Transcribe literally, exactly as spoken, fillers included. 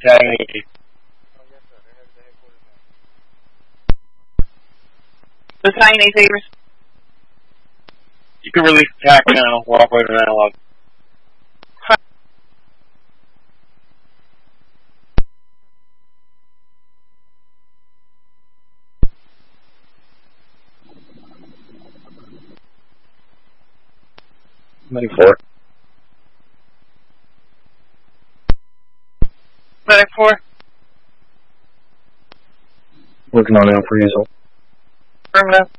Academy. Lieutenant, any favors? You can release attack now. We're operating an analog. Medic four. Medic four. Working on it for Hazel. Affirmative.